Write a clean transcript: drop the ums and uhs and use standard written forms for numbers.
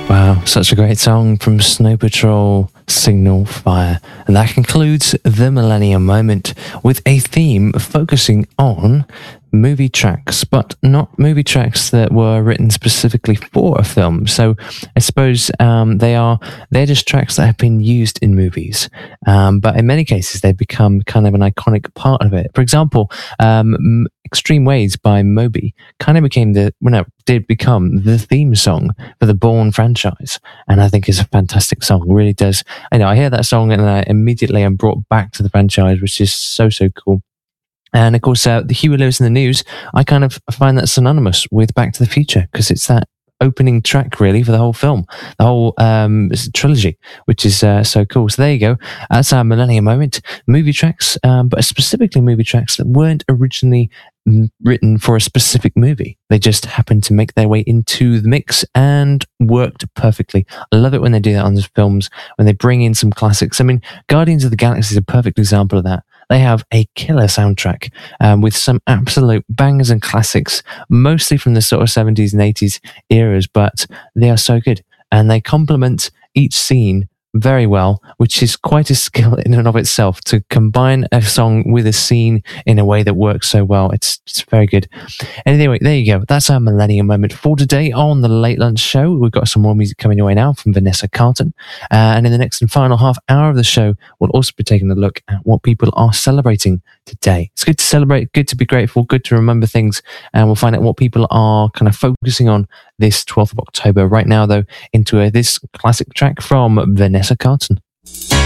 Wow, such a great song from Snow Patrol, Signal Fire. And that concludes the Millennium Moment with a theme focusing on movie tracks, but not movie tracks that were written specifically for a film. So I suppose they're just tracks that have been used in movies, but in many cases they've become kind of an iconic part of it. For example, Extreme Ways by Moby kind of did become the theme song for the Bourne franchise, and I think it's a fantastic song. It really does. I hear that song and I immediately am brought back to the franchise, which is so cool. And of course, the Huey Lewis in the News, I kind of find that synonymous with Back to the Future, because it's that opening track really for the whole film, the whole trilogy, which is so cool. So there you go. That's our Millennium Moment. Movie tracks, but specifically movie tracks that weren't originally written for a specific movie. They just happened to make their way into the mix and worked perfectly. I love it when they do that on the films, when they bring in some classics. I mean, Guardians of the Galaxy is a perfect example of that. They have a killer soundtrack with some absolute bangers and classics, mostly from the sort of 70s and 80s eras, but they are so good. And they complement each scene very well, which is quite a skill in and of itself, to combine a song with a scene in a way that works so well. It's very good. Anyway, there you go. That's our Millennium Moment for today on the Late Lunch Show. We've got some more music coming your way now from Vanessa Carlton. And in the next and final half hour of the show, we'll also be taking a look at what people are celebrating today. It's good to celebrate, good to be grateful, good to remember things, and we'll find out what people are kind of focusing on this 12th of October. Right now, though, into this classic track from Vanessa Carlton.